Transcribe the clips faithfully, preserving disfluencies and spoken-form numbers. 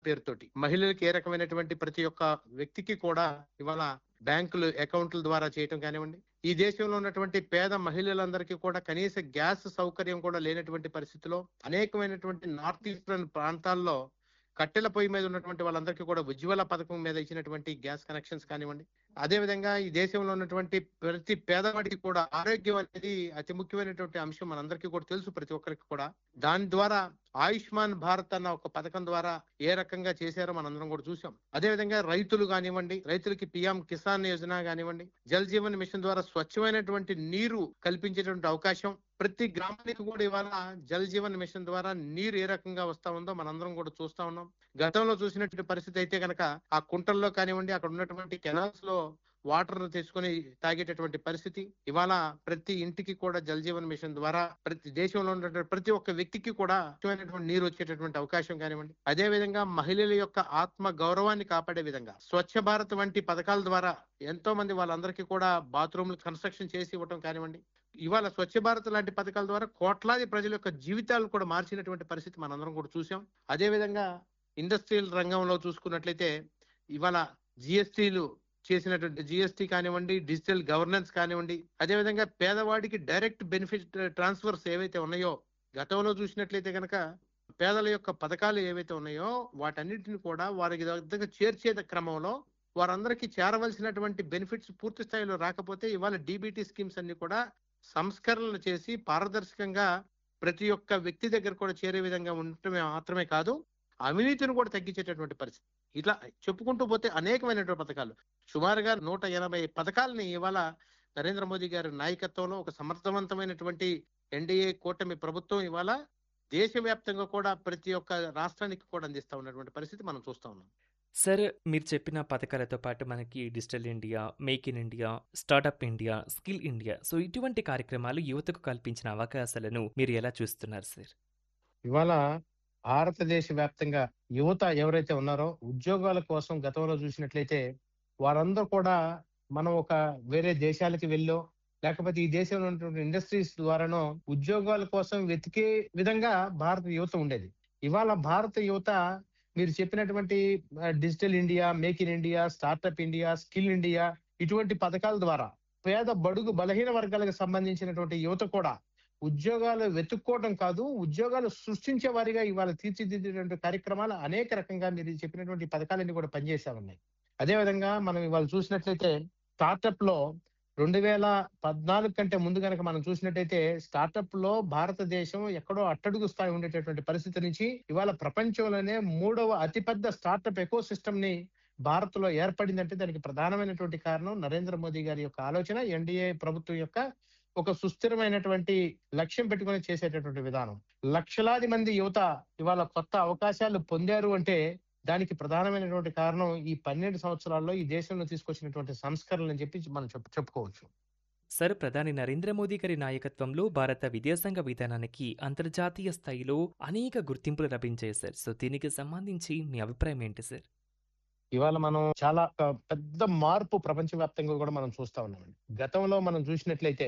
పేరుతోటి మహిళలకు ఏ రకమైనటువంటి ప్రతి ఒక్క వ్యక్తికి కూడా ఇవాళ బ్యాంకులు అకౌంట్ల ద్వారా చేయటం కానివ్వండి, ఈ దేశంలో ఉన్నటువంటి పేద మహిళలందరికీ కూడా కనీస గ్యాస్ సౌకర్యం కూడా లేనటువంటి పరిస్థితిలో అనేకమైనటువంటి నార్త్ ఈస్టర్న్ ప్రాంతాల్లో కట్టెల పొయ్యి మీద ఉన్నటువంటి వాళ్ళందరికీ కూడా ఉజ్వల పథకం మీద ఇచ్చినటువంటి గ్యాస్ కనెక్షన్స్ కానివ్వండి, అదే విధంగా ఈ దేశంలో ఉన్నటువంటి ప్రతి పేదవాడికి కూడా ఆరోగ్యం అనేది అతి ముఖ్యమైనటువంటి అంశం మనందరికీ కూడా తెలుసు, ప్రతి ఒక్కరికి కూడా. దాని ద్వారా ఆయుష్మాన్ భారత్ అన్న ఒక పథకం ద్వారా ఏ రకంగా చేశారో మనందరం కూడా చూసాం. అదే విధంగా రైతులు కానివ్వండి, రైతులకి పిఎం కిసాన్ యోజన కానివ్వండి, జల్ జీవన్ మిషన్ ద్వారా స్వచ్ఛమైనటువంటి నీరు కల్పించేటువంటి అవకాశం, ప్రతి గ్రామానికి కూడా ఇవాళ జల్ జీవన్ మిషన్ ద్వారా నీరు ఏ రకంగా వస్తా ఉందో మనందరం కూడా చూస్తా ఉన్నాం. గతంలో చూసినటువంటి పరిస్థితి అయితే కనుక ఆ కుంటల్లో కానివ్వండి, అక్కడ ఉన్నటువంటి కెనాల్స్ లో వాటర్ తీసుకొని తాగేటటువంటి పరిస్థితి ఇవాళ ప్రతి ఇంటికి కూడా జల్ జీవన్ మిషన్ ద్వారా ప్రతి దేశంలో ఉన్నటువంటి ప్రతి ఒక్క వ్యక్తికి కూడా స్వచ్ఛమైనటువంటి నీరు వచ్చేటటువంటి అవకాశం కానివ్వండి, అదే విధంగా మహిళల యొక్క ఆత్మ గౌరవాన్ని కాపాడే విధంగా స్వచ్ఛ భారత్ వంటి పథకాల ద్వారా ఎంతో మంది వాళ్ళందరికీ కూడా బాత్రూమ్లు కన్స్ట్రక్షన్ చేసి ఇవ్వటం కానివ్వండి, ఇవాళ స్వచ్ఛ భారత్ లాంటి పథకాల ద్వారా కోట్లాది ప్రజల యొక్క జీవితాలు కూడా మార్చినటువంటి పరిస్థితి మనందరం కూడా చూసాం. అదే విధంగా ఇండస్ట్రియల్ రంగంలో చూసుకున్నట్లయితే ఇవాళ జిఎస్టీలు చేసినటువంటి జిఎస్టీ కానివ్వండి, డిజిటల్ గవర్నెన్స్ కానివ్వండి, అదేవిధంగా పేదవాడికి డైరెక్ట్ బెనిఫిట్ ట్రాన్స్ఫర్స్ ఏవైతే ఉన్నాయో గతంలో చూసినట్లయితే కనుక పేదల యొక్క పథకాలు ఏవైతే ఉన్నాయో వాటన్నిటిని కూడా వారికి దగ్గర చేర్చే క్రమంలో వారందరికీ చేరవలసినటువంటి బెనిఫిట్స్ పూర్తి స్థాయిలో రాకపోతే ఇవాళ డీబీటీ స్కీమ్స్ అన్ని కూడా సంస్కరణలు చేసి పారదర్శకంగా ప్రతి ఒక్క వ్యక్తి దగ్గర కూడా చేరే విధంగా ఉండటమే మాత్రమే కాదు, అవినీతిని కూడా తగ్గించేటటువంటి పరిస్థితి. ఇట్లా చెప్పుకుంటూ పోతే అనేకమైనటువంటి పథకాలు, సుమారుగా నూట ఎనభై పథకాలని ఇవాళ నరేంద్ర మోదీ గారి నాయకత్వంలో ఒక సమర్థవంతమైనటువంటి ఎన్డీఏ కూటమి ప్రభుత్వం ఇవాళ దేశవ్యాప్తంగా కూడా ప్రతి ఒక్క రాష్ట్రానికి కూడా అందిస్తా ఉన్నటువంటి పరిస్థితి మనం చూస్తా ఉన్నాం. సార్, మీరు చెప్పిన పథకాలతో పాటు మనకి digital India, make in India, startup India, skill India, so ఇటువంటి కార్యక్రమాలు యువతకు కల్పించిన అవకాశాలను మీరు ఎలా చూస్తున్నారు సార్? ఇవాళ భారతదేశ వ్యాప్తంగా యువత ఎవరైతే ఉన్నారో ఉద్యోగాల కోసం గతంలో చూసినట్లయితే వారందరూ కూడా మనం ఒక వేరే దేశాలకి వెళ్ళో లేకపోతే ఈ దేశంలో ఉన్నటువంటి ఇండస్ట్రీస్ ద్వారానో ఉద్యోగాల కోసం వెతికే విధంగా భారత యువత ఉండేది. ఇవాళ భారత యువత మీరు చెప్పినటువంటి digital India, make in India, startup India, skill India ఇటువంటి పథకాల ద్వారా పేద బడుగు బలహీన వర్గాలకు సంబంధించినటువంటి యువత కూడా ఉద్యోగాలు వెతుక్కోవడం కాదు, ఉద్యోగాలు సృష్టించే వారిగా ఇవాళ తీర్చిదిద్దేటువంటి కార్యక్రమాలు అనేక రకంగా మీరు చెప్పినటువంటి పథకాలన్నీ కూడా పనిచేస్తా ఉన్నాయి. అదేవిధంగా మనం ఇవాళ చూసినట్లయితే స్టార్టప్ లో రెండు వేల పద్నాలుగు కంటే ముందు కనుక మనం చూసినట్టయితే స్టార్టప్ లో భారతదేశం ఎక్కడో అట్టడుగు స్థాయి ఉండేటటువంటి పరిస్థితి నుంచి ఇవాళ ప్రపంచంలోనే మూడవ అతిపెద్ద స్టార్టప్ ఎకో సిస్టమ్ ని భారత్ లో ఏర్పడిందంటే దానికి ప్రధానమైనటువంటి కారణం నరేంద్ర మోదీ గారి యొక్క ఆలోచన, ఎన్డీఏ ప్రభుత్వం యొక్క ఒక సుస్థిరమైనటువంటి లక్ష్యం పెట్టుకుని చేసేటటువంటి విధానం. లక్షలాది మంది యువత ఇవాళ కొత్త అవకాశాలు పొందారు అంటే దానికి ప్రధానమైనటువంటి కారణం ఈ పన్నెండు సంవత్సరాల్లో ఈ దేశంలో తీసుకొచ్చినటువంటి సంస్కరణలు అని చెప్పి మనం చెప్పుకోవచ్చు. సార్, ప్రధాని నరేంద్ర మోదీ గారి నాయకత్వంలో భారత విదేశాంగ విధానానికి అంతర్జాతీయ స్థాయిలో అనేక గుర్తింపులు లభించాయి సార్. సో దీనికి సంబంధించి మీ అభిప్రాయం ఏంటి సార్? ఇవాళ మనం చాలా పెద్ద మార్పు ప్రపంచవ్యాప్తంగా కూడా మనం చూస్తా ఉన్నామండి. గతంలో మనం చూసినట్లయితే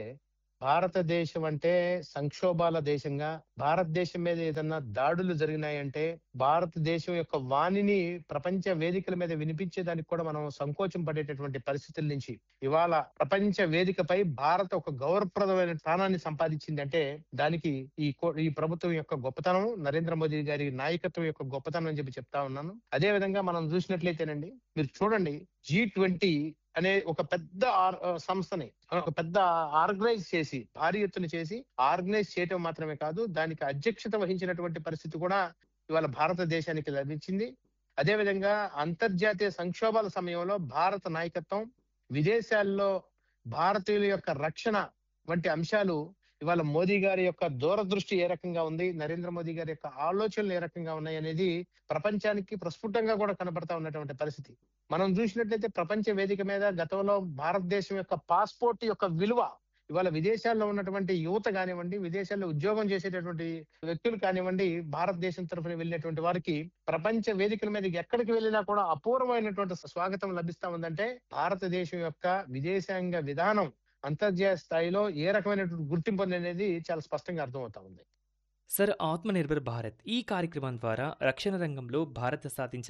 భారతదేశం అంటే సంక్షోభాల దేశంగా, భారతదేశం మీద ఏదన్నా దాడులు జరిగినాయంటే భారతదేశం యొక్క వాణిని ప్రపంచ వేదికల మీద వినిపించేదానికి కూడా మనం సంకోచం పడేటటువంటి పరిస్థితుల నుంచి ఇవాళ ప్రపంచ వేదికపై భారత్ ఒక గౌరవప్రదమైన స్థానాన్ని సంపాదించింది అంటే దానికి ఈ ఈ ప్రభుత్వం యొక్క గొప్పతనం, నరేంద్ర మోదీ గారి నాయకత్వం యొక్క గొప్పతనం అని చెప్పి చెప్తా ఉన్నాను. అదే విధంగా మనం చూసినట్లయితేనండి, మీరు చూడండి జీ ట్వంటీ అనే ఒక పెద్ద సంస్థని ఒక పెద్ద ఆర్గనైజ్ చేసి భారీ ఎత్తున చేసి ఆర్గనైజ్ చేయటం మాత్రమే కాదు, దానికి అధ్యక్షత వహించినటువంటి పరిస్థితి కూడా ఇవాళ భారతదేశానికి లభించింది. అదే విధంగా అంతర్జాతీయ సంక్షోభాల సమయంలో భారత నాయకత్వం, విదేశాల్లో భారతీయుల యొక్క రక్షణ వంటి అంశాలు ఇవాళ మోదీ గారి యొక్క దూరదృష్టి ఏ రకంగా ఉంది, నరేంద్ర మోదీ గారి యొక్క ఆలోచనలు ఏ రకంగా ఉన్నాయి అనేది ప్రపంచానికి ప్రస్ఫుటంగా కూడా కనబడతా ఉన్నటువంటి పరిస్థితి. మనం చూసినట్లయితే ప్రపంచ వేదిక మీద గతంలో భారతదేశం యొక్క పాస్పోర్ట్ యొక్క విలువ ఇవాళ విదేశాల్లో ఉన్నటువంటి యువత కానివ్వండి, విదేశాల్లో ఉద్యోగం చేసేటటువంటి వ్యక్తులు కానివ్వండి, భారతదేశం తరఫున వెళ్ళినటువంటి వారికి ప్రపంచ వేదికల మీద ఎక్కడికి వెళ్ళినా కూడా అపూర్వమైనటువంటి స్వాగతం లభిస్తా ఉందంటే భారతదేశం యొక్క విదేశాంగ విధానం అంతర్జాతీయ స్థాయిలో ఏ రకమైనటువంటి గుర్తింపు అనేది చాలా స్పష్టంగా అర్థమవుతా ఉంది. సార్, ఆత్మనిర్భర్ భారత్ ఈ కార్యక్రమం ద్వారా రక్షణ రంగంలో భారత్ సాధించిన